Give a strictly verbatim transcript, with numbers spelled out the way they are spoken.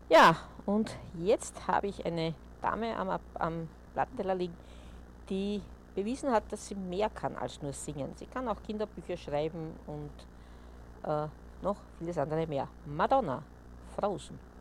Ja, und jetzt habe ich eine Dame am, am Plattenteller liegen, die bewiesen hat, dass sie mehr kann als nur singen. Sie kann auch Kinderbücher schreiben und äh, noch vieles andere mehr. Madonna, Frozen.